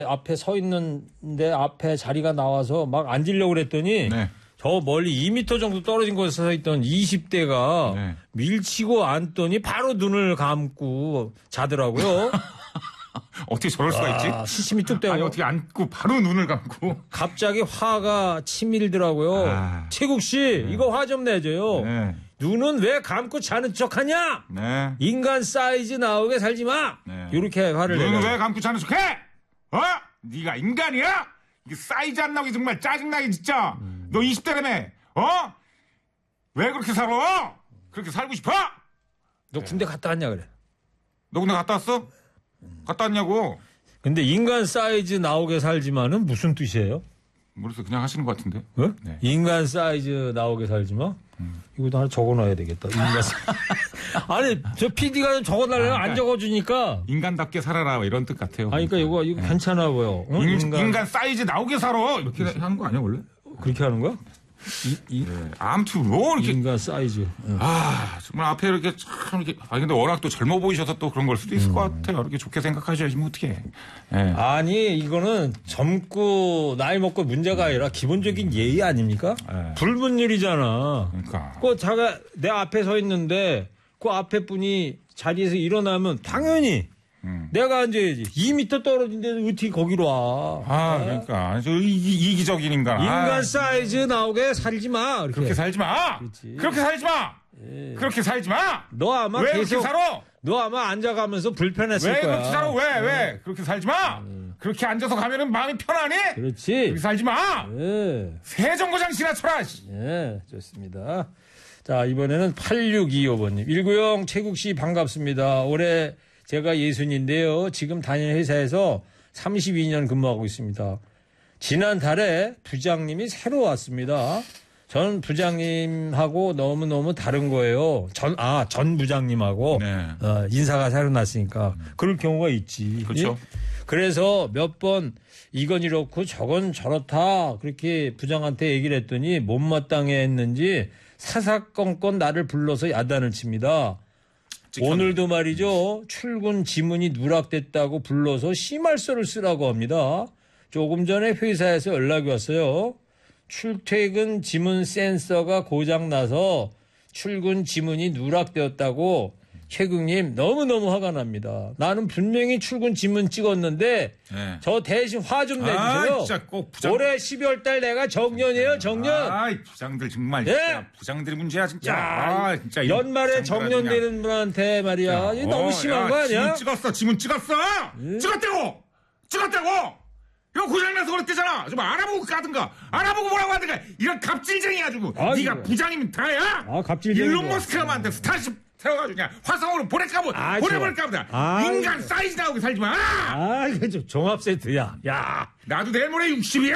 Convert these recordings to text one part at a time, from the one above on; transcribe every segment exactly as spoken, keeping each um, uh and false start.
앞에 서 있는데 앞에 자리가 나와서 막 앉으려고 그랬더니 네. 저 멀리 이 미터 정도 떨어진 곳에 서 있던 이십 대가 네. 밀치고 앉더니 바로 눈을 감고 자더라고요. 어떻게 저럴 수가 있지? 아, 시침이 뚝 떼고. 아니, 어떻게 앉고 바로 눈을 감고. 갑자기 화가 치밀더라고요. 아, 최국 씨, 네. 이거 화 좀 내줘요. 네. 눈은 왜 감고 자는 척하냐? 네. 인간 사이즈 나오게 살지 마. 네. 이렇게 화를 내요. 눈은 왜 감고 자는 척해? 어? 네가 인간이야? 이게 사이즈 안 나오게 정말 짜증나게 진짜. 음. 너 이십 대라며? 어? 왜 그렇게 살아? 그렇게 살고 싶어? 너 네. 군대 갔다 왔냐 그래? 너 군대 갔다 왔어? 음. 갔다 왔냐고? 근데 인간 사이즈 나오게 살지마는 무슨 뜻이에요? 모르겠어. 그냥 하시는 것 같은데. 어? 네. 인간 사이즈 나오게 살지마? 음. 이것도 하나 적어놔야 되겠다. 인간 사이즈. 아니, 저 피디가 적어달라면 아, 그러니까 안 적어주니까. 인간답게 살아라, 이런 뜻 같아요. 아, 그러니까 이거, 이거 네. 괜찮아 보여. 응? 인, 인간... 인간 사이즈 나오게 살아! 이렇게 하는 거 아니야, 원래? 그렇게 하는 거야? 이, 이, 네. 아무튼 뭐 이렇게 인간 사이즈. 응. 아 정말 앞에 이렇게 참 이렇게 아 근데 워낙 또 젊어 보이셔서 또 그런 걸 수도 있을 음. 것 같아요. 이렇게 좋게 생각하셔야지 뭐 어떻게? 네. 아니 이거는 젊고 나이 먹고 문제가 아니라 기본적인 예의 아닙니까? 네. 불문율이잖아. 그러니까. 그 자가 내 앞에 서 있는데 그 앞에 분이 자리에서 일어나면 당연히. 음. 내가 앉아야지. 이 미터 떨어진 데는 어떻게 거기로 와. 아, 아? 그러니까. 저 이, 이기적인 인간. 인간 아. 사이즈 나오게 살지 마. 이렇게, 그렇게 살지 마. 그렇지. 그렇게 살지 마. 예. 그렇게 살지 마. 너 아마 왜 계속. 그렇게 살아? 너 아마 앉아가면서 불편했을 왜 거야. 왜 그렇게 살아? 왜, 왜? 네. 그렇게 살지 마. 음. 그렇게 앉아서 가면은 마음이 편하니? 그렇지. 그렇게 살지 마. 예. 새 정거장치나 쳐라. 예, 좋습니다. 자, 이번에는 팔육이오 번님. 일구영 최국 씨 반갑습니다. 올해 제가 예순인데요. 지금 다니는 회사에서 삼십이 년 근무하고 있습니다. 지난달에 부장님이 새로 왔습니다. 전 부장님하고 너무너무 다른 거예요. 전, 아, 전 부장님하고 네. 어, 인사가 새로 났으니까. 그럴 경우가 있지. 그렇죠. 그래서 몇 번 이건 이렇고 저건 저렇다. 그렇게 부장한테 얘기를 했더니 못마땅해 했는지 사사건건 나를 불러서 야단을 칩니다. 오늘도 말이죠. 출근 지문이 누락됐다고 불러서 심할서를 쓰라고 합니다. 조금 전에 회사에서 연락이 왔어요. 출퇴근 지문 센서가 고장나서 출근 지문이 누락되었다고. 최국님 너무너무 화가 납니다. 나는 분명히 출근 지문 찍었는데 네. 저 대신 화 좀 내주세요. 아, 진짜 꼭 부장... 올해 십이월 달 내가 정년이에요. 정년. 아, 부장들 정말 네? 진짜 부장들이 문제야 진짜. 야, 아, 진짜 연말에 정년 되는 분한테 말이야. 야, 이거 너무 어, 심한 야, 거 아니야? 지문 찍었어. 지문 찍었어. 네? 찍었다고. 찍었다고. 이거 고장나서 그랬대잖아. 좀 알아보고 가든가. 알아보고 뭐라고 하든가. 이런 갑질쟁이 가지고. 아, 네가 이거. 부장이면 다야. 아, 갑질쟁이. 일론 머스크한테 스타쉽 태워가지고 그냥 화성으로 보낼까 보다. 아, 보내버릴까 보다. 아, 인간 사이즈 나오게 살지 마. 아, 이거 좀 종합 세트야. 야. 나도 내일 모레 육십이야.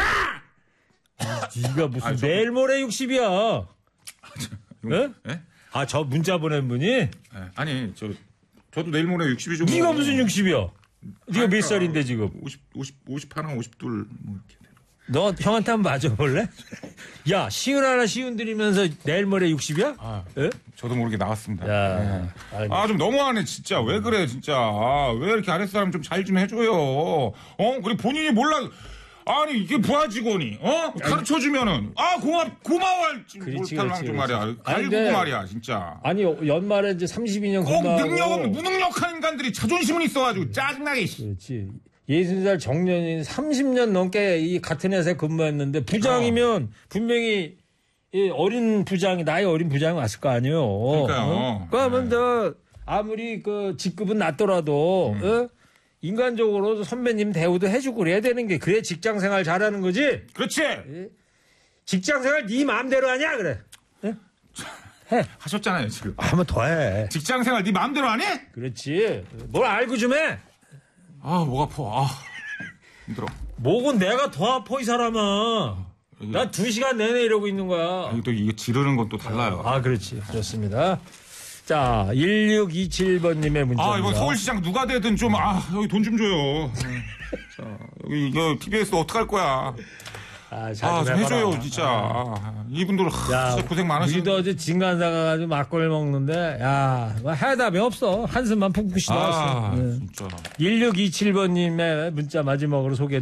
아, 네가 무슨 아, 저... 내일 모레 육십이야. 아, 저... 네? 네? 아, 저 문자 보낸 분이? 네. 아니, 저, 저도 내일 모레 육십이죠. 네가 무슨 육십이야? 네가 몇 살인데 지금? 오십, 오십, 오십하나 오십둘 뭐 이렇게. 너 형한테 한번 맞아볼래? 야, 시은 하나 시은 드리면서 내일 모레 육십이야? 아, 예? 저도 모르게 나왔습니다. 야, 네. 아, 좀 너무하네, 진짜. 왜 그래, 진짜. 아, 왜 이렇게 아랫사람 좀 잘 좀 해줘요. 어? 그리고 본인이 몰라. 아니, 이게 부하 직원이, 어? 가르쳐 주면은, 아, 고맙, 고마워할지 못할랑 좀 말이야. 갈구고 말이야, 진짜. 아니, 연말에 이제 삼십이 년 꼭 능력 없는, 무능력한 인간들이 자존심은 있어가지고 짜증나게. 그렇지. 예순 살 정년인 삼십 년 넘게 이 같은 회사에 근무했는데 부장이면 어. 분명히 이 어린 부장이 나이 어린 부장이 왔을 거 아니에요. 그러니까요. 어? 그러면 더 아무리 그 직급은 낮더라도 음. 어? 인간적으로 선배님 대우도 해주고 그래야 되는 게 그래 직장생활 잘하는 거지. 그렇지. 예? 직장생활 네 마음대로 하냐 그래. 예? 해. 하셨잖아요 지금. 한번 더 해. 직장생활 네 마음대로 하니? 그렇지. 뭘 알고 좀 해. 아, 목 아파. 아, 힘들어. 목은 내가 더 아파, 이 사람아. 나 두 시간 내내 이러고 있는 거야. 아니, 또 이게 지르는 건 또 달라요. 아, 그렇지. 좋습니다. 자, 일육이칠 번님의 문자입니다. 아, 이거 서울시장 누가 되든 좀, 아, 여기 돈 좀 줘요. 자, 여기, 이거 티비에스 어떡할 거야. 아, 아, 좀 해줘요, 진짜. 아. 이분들, 하, 진짜 고생 많으시네. 우리도 어제 진간사 가가지고 막걸리 먹는데, 야, 뭐 해답이 없어. 한숨만 푹푹 쉬다 왔어. 아, 네. 진짜. 일육이칠 번님의 문자 마지막으로 소개